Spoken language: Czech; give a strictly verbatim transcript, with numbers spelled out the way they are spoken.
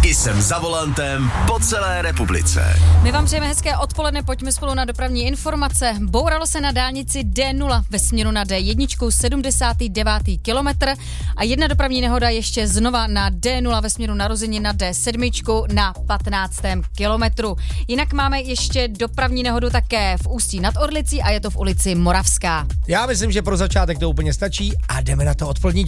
I jsem za volantem po celé republice. My vám přejeme hezké odpoledne, pojďme spolu na dopravní informace. Bouralo se na dálnici D nula ve směru na D jedna, sedmdesátý devátý kilometr a jedna dopravní nehoda ještě znova na D nula ve směru narození na D sedm na patnáctém kilometru. Jinak máme ještě dopravní nehodu také v Ústí nad Orlicí a je to v ulici Moravská. Já myslím, že pro začátek to úplně stačí a jdeme na to odpolední